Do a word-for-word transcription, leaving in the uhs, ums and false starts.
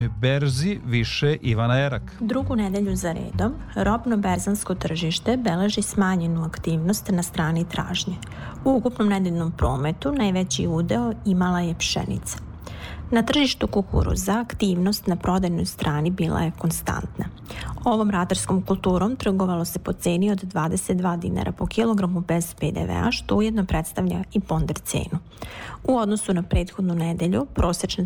berzi više Ivana Erak. Drugu nedelju za redom, robno-berzansko tržište beleži smanjenu aktivnost na strani tražnje. U ukupnom nedeljnom prometu najveći udeo imala je pšenica. Na tržištu kukuruza aktivnost na prodajnoj strani bila je konstantna. Ovom ratarskom kulturom trgovalo se po ceni od dvadeset dva dinara po kilogramu bez pe de vea, što ujedno predstavlja i ponder cenu. U odnosu na prethodnu nedelju, prosečna